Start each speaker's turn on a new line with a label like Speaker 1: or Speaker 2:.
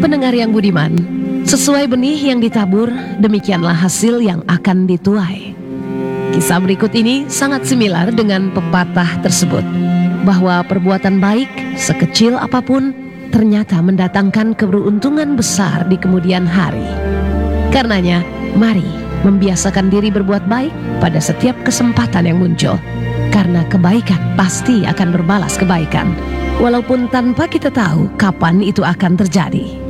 Speaker 1: Pendengar yang budiman, sesuai benih yang ditabur, demikianlah hasil yang akan dituai. Kisah berikut ini sangat similar dengan pepatah tersebut, bahwa perbuatan baik sekecil apapun ternyata mendatangkan keberuntungan besar di kemudian hari. Karenanya, mari membiasakan diri berbuat baik pada setiap kesempatan yang muncul, karena kebaikan pasti akan berbalas kebaikan, walaupun tanpa kita tahu kapan itu akan terjadi.